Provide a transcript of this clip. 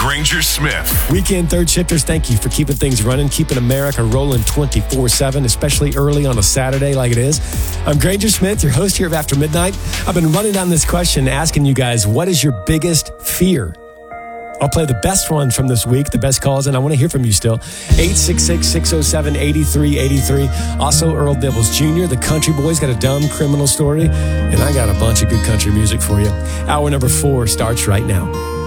Granger Smith. Weekend third shifters, thank you for keeping things running, keeping America rolling 24/7, especially early on a Saturday like it is. I'm Granger Smith, your host here of After Midnight. I've been running down this question asking you guys, what is your biggest fear? I'll play the best one from this week, the best calls, and I want to hear from you still. 866-607-8383. Also, Earl Dibbles Jr., the country boy's got a dumb criminal story, and I got a bunch of good country music for you. Hour number 4 starts right now.